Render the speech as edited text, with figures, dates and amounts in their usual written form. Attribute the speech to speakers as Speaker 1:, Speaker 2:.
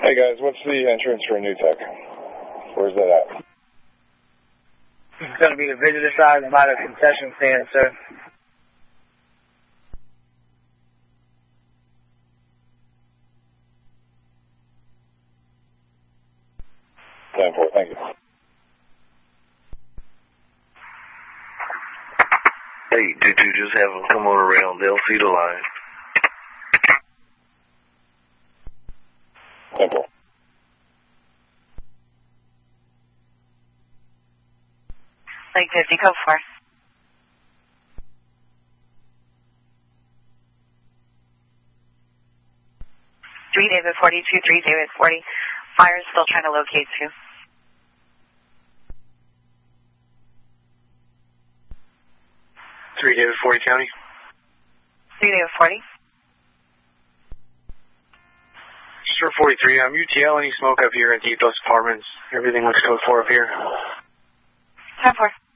Speaker 1: Hey guys, what's the entrance for New Tech? Where's that at?
Speaker 2: It's going to be the visitor side and by the concession stand, sir.
Speaker 1: 10-4, thank you.
Speaker 3: Hey, did you just have them come on around? They'll see the line.
Speaker 1: 10-4.
Speaker 4: Lake 50, code 4. 3 David 42, 3 David 40. Fire is still trying to locate you.
Speaker 2: 3 David 40 County.
Speaker 4: 3 David 40.
Speaker 2: Sure 43, UTL, any smoke up here at Deepos Apartments? Everything looks code 4 up here.
Speaker 4: 10-4.